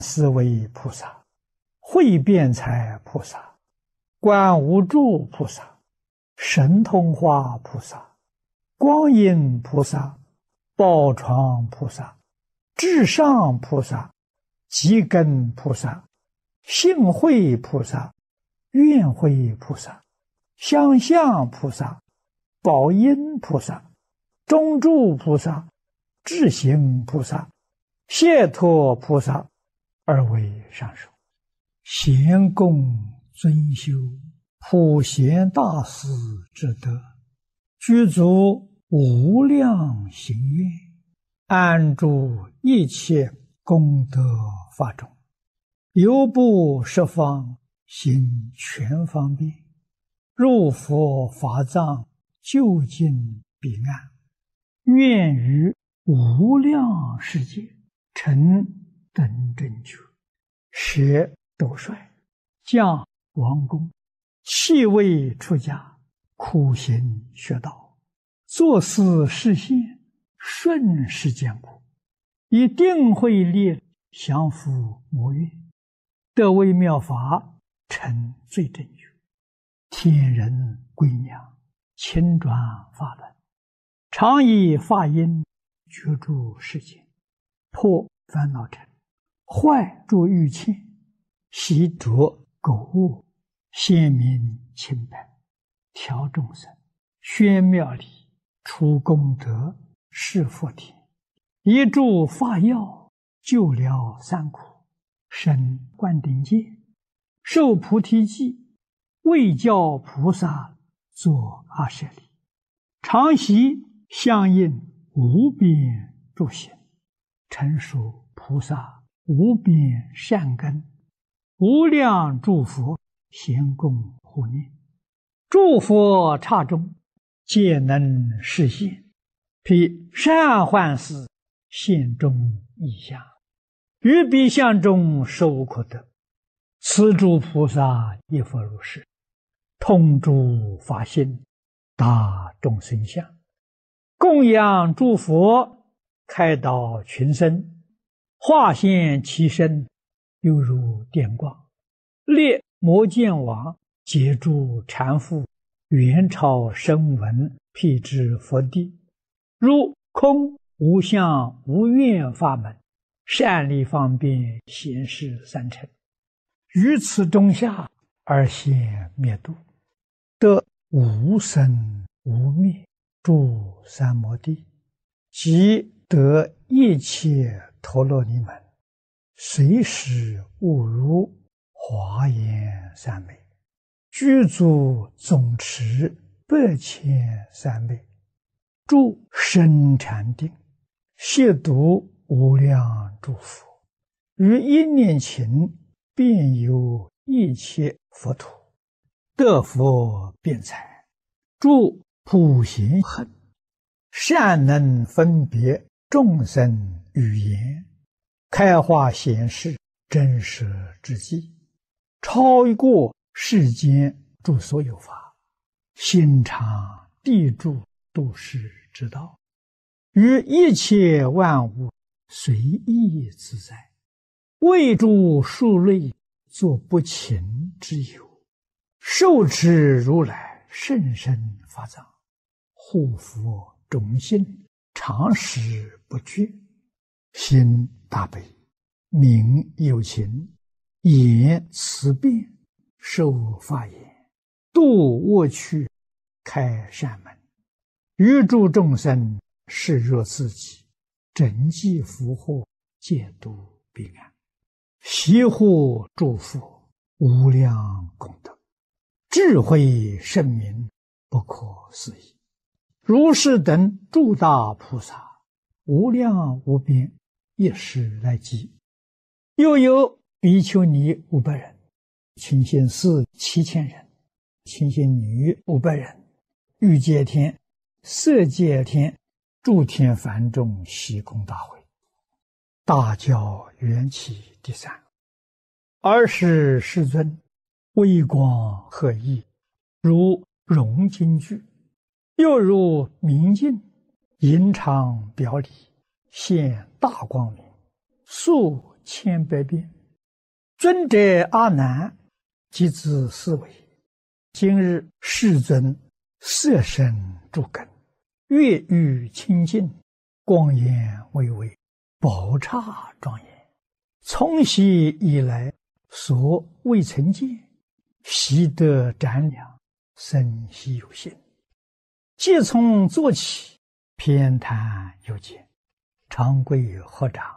四位菩萨、慧辩才菩萨、观无住菩萨、神通化菩萨、光阴菩萨、宝床菩萨、至上菩萨、积根菩萨、性慧菩萨、愿慧菩萨、相向菩萨、宝音菩萨、中住菩萨、智行菩萨、解脱菩萨，而为上首。贤供尊修普贤大士之德，具足无量行愿，安住一切功德法中，犹不十方行全方便，入佛法藏，究竟彼岸，愿于无量世界成等正觉，舍斗率，降王宫，弃位出家，苦行学道，作思示现，顺世间苦，以定慧力降伏魔怨，得微妙法，成最正觉，天人归娘，亲转法轮，常以法音居住世间，破烦恼尘，坏诸欲嗔，习着垢物，显明清白，调众生，宣妙理，除功德，示佛田，一助法药，救了三苦，生灌顶戒，受菩提记，为教菩萨作阿舍利，常习相应无边诸行，成熟菩萨无边善根，无量诸佛咸供护念，诸佛刹中皆能示现，披善幻事现中异相，于彼相中实无可得。此诸菩萨亦复如是，通诸法性，达众生相，供养诸佛，开导群生，化现其身，犹如电光，列摩见王，解诸缠缚，元朝声闻，辟支佛地，如空无相无愿法门，善利方便显示三乘，于此中下而现灭度，得无生无灭诸三摩地，即得一切陀罗尼门，随时悟入华严三昧，具足总持8,000三昧，住深禅定，悉读无量诸佛，于一念勤，遍游一切佛土，得佛辩才，住普贤行，善能分别众生语言，开化显示真实之际，超过世间诸所有法，心常地住度世之道，于一切万物随意自在，为诸数类作不勤之有，受持如来甚深法藏，护佛种心，常时不绝，心大悲，名有情，言慈辩，受法言，度恶趣，开善门，于诸众生视若自己，整济福祸，戒度彼岸，悉护诸佛无量功德，智慧圣明，不可思议。如是等诸大菩萨，无量无边，一时来集。又有比丘尼500人，清心寺7000人，清心女500人，欲界天、色界天、诸天梵众悉供大会，大教缘起第3。尔时世尊微光和熠，如融金具，又如明镜，隐藏表里，现大光明，速千百遍。尊者阿难，即自思维：今日世尊色身诸根，月欲清净，光颜巍巍，宝刹庄严。从昔以来，所未曾见，习得瞻量，生希有心。即从坐起，偏袒右肩，长跪合掌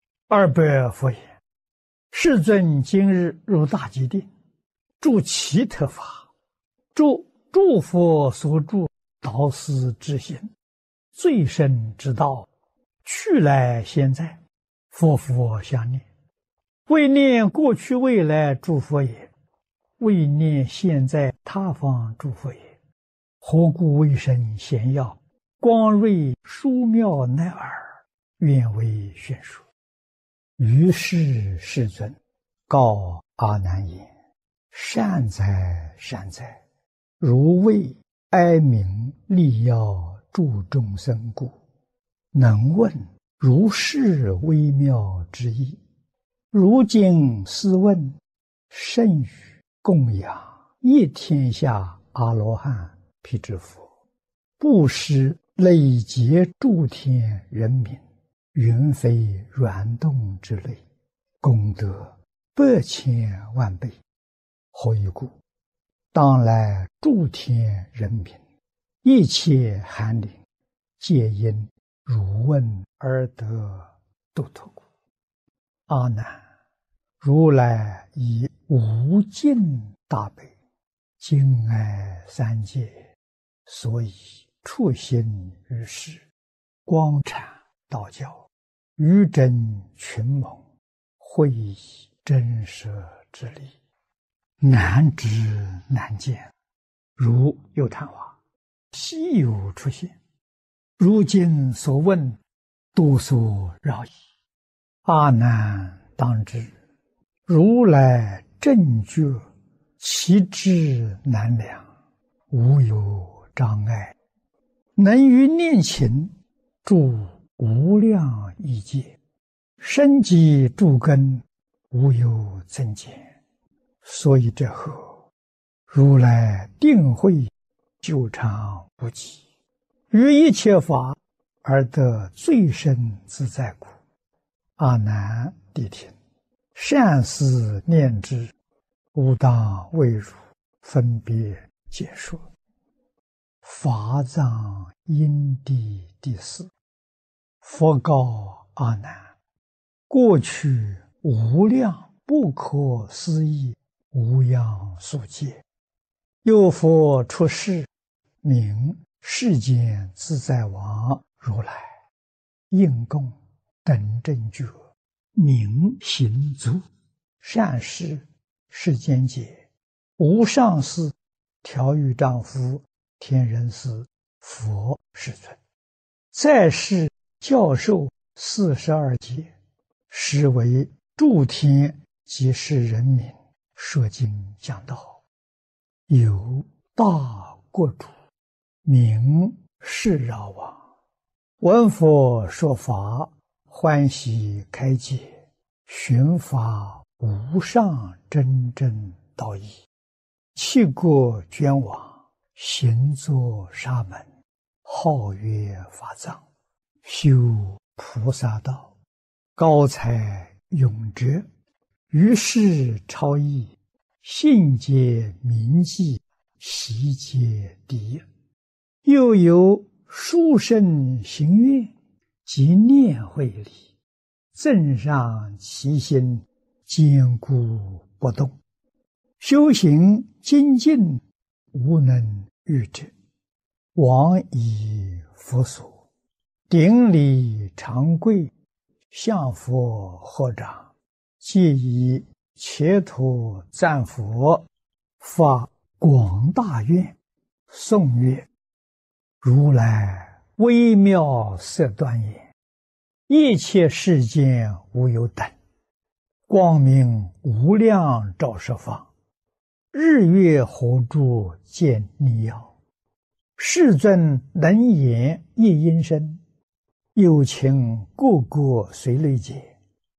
，200佛言：世尊今日入大吉定，住奇特法，诸佛所住导师之行，最深之道，去来现在，佛相念。为念过去未来诸佛也，为念现在他方诸佛也。何故为身显耀，光瑞殊妙乃尔，愿为宣说。于是世尊告阿难言：善哉善哉，如为哀悯利要助众生故，能问如是微妙之意。如今斯问，甚于供养一天下阿罗汉辟支佛，布施累劫诸天人民，云非软动之类，功德100千万倍。何以故？当来诸天人民，一切寒灵，皆因汝问而得度脱故。阿难，如来以无尽大悲，敬爱三界，所以处心于世，光阐道教，于真群蒙，会以真实之理，难知难见，如有昙花，稀有出现。如今所问，多所扰矣。阿难当知，如来正觉，其智难量，无有障碍，能于念勤住无量亿界，生机诸根，无有增减。所以这后，如来定慧久长无极，于一切法而得最深自在故。阿难谛听，善思念之，吾当为汝分别解说。法藏因地第4，佛告阿难：过去无量不可思议无量数劫，有佛出世，名世间自在王如来，应供等正觉，明行足，善事世间解，无上士，调御丈夫，天人师，佛世尊。再世教授42劫，实为诸天及世人民说经讲道。有大国主，名释饶王，闻佛说法，欢喜开解，寻法无上真正道义，弃国捐往，行作沙门，号曰法藏，修菩萨道，高才永哲，于是超逸，信解明记，习皆第一。又有殊胜行愿及念慧力，增上其心，坚固不动，修行精进，无能御者。往以佛所，顶礼长跪，向佛合掌，皆以切土赞佛，发广大愿，颂曰：如来微妙色端严，一切世间无有等，光明无量照十方，日月火柱见逆耀，世尊能言一音声，有情个个随类解，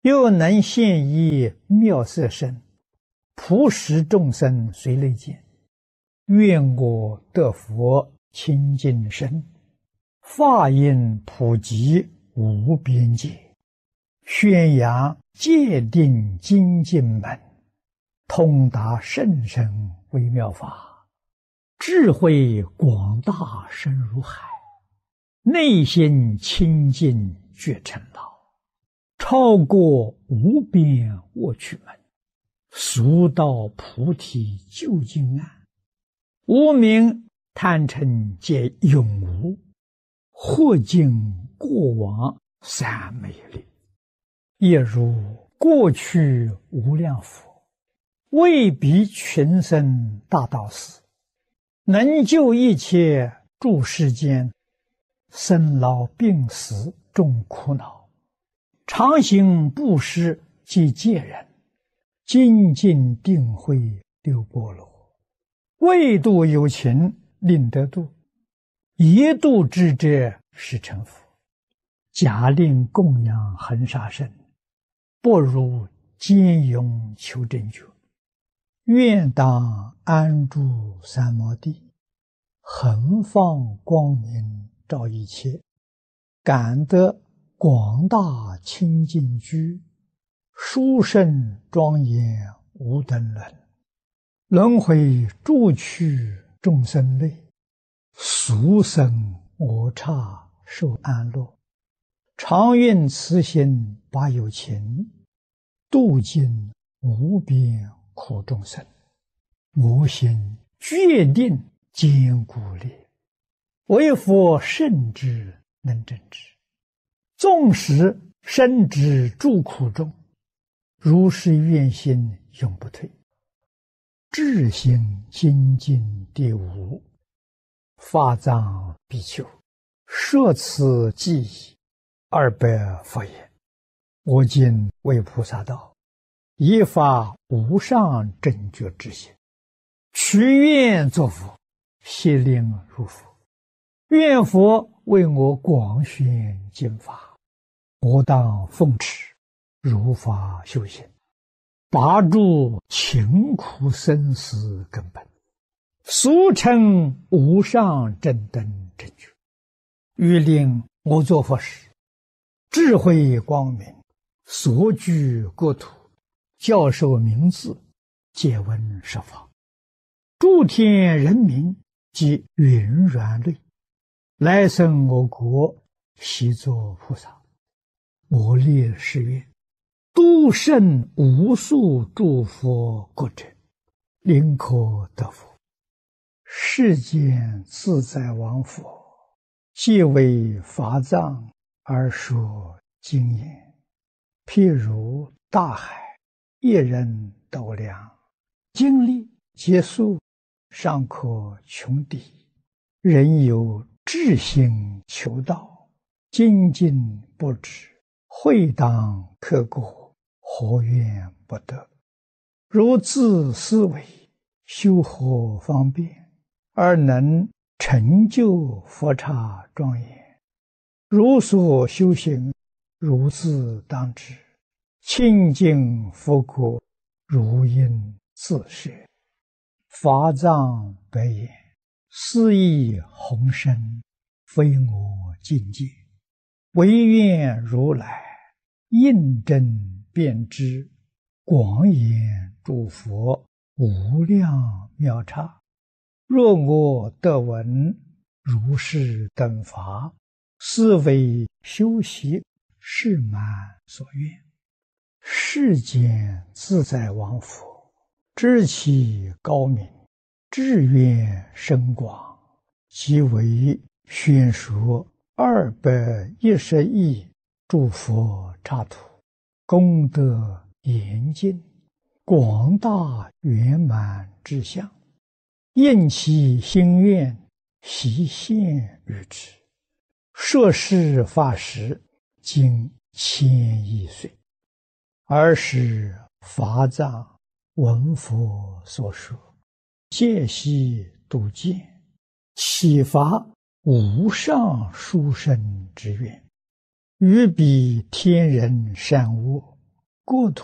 又能现一妙色身，普使众生随类见。愿我得佛清净身，法音普及无边界，宣扬戒定精进门，通达甚深微妙法，智慧广大深如海，内心清净觉成老，超过无边卧趣门，速到菩提究竟岸。无明贪嗔皆永无，或尽过往三昧力，也如过去无量佛，为彼群生大道士，能救一切诸世间生老病死众苦恼，常行布施及戒人，精进定慧六波罗，为度有情令得度，一度之者是成佛。假令供养恒沙身，不如坚勇求真觉。愿当安住三摩地，恒放光明照一切，感得广大清净居，殊胜庄严无等伦。轮回诸趣众生类，俗生我刹受安乐。常愿慈心把有情，度尽无边苦众生。我心决定坚固力，为佛圣智能正之。纵使身之诸苦中，如是愿心永不退。智行精进第五，法藏比丘，摄此记忆200佛言：我今为菩萨道，以发无上正觉之心，许愿作佛，悉令如佛。愿佛为我广宣经法，我当奉持，如法修行，拔除勤苦生死根本，俗称无上正等正觉。欲令我作佛时，智慧光明，所居国土，教授名字，借闻十方，诸天人民及云软类，来生我国，悉作菩萨。我立誓愿，度胜无数诸佛国者，临可得佛。世间自在王佛，即为法藏而说经言，譬如大海，一人斗量，经历结束，尚可穷敌。人有志心求道，精进不止，会当刻过，何怨不得？如自思维，修何方便，而能成就佛刹庄严？如所修行，如自当知，清净佛国，如应自设。法藏白言：斯亦宏深，非我境界，唯愿如来印证遍知，广演诸佛无量妙刹。若我得闻如是等法，是为修习是满所愿。世间自在王佛，知其高明，志愿深广，即为宣说210亿诸佛刹土，功德严尽，广大圆满之相，应其心愿，悉现于之。摄事法时，经1000亿岁，尔时法藏闻佛所说，戒悉笃见，启发无上殊胜之愿，于彼天人善恶， 国土。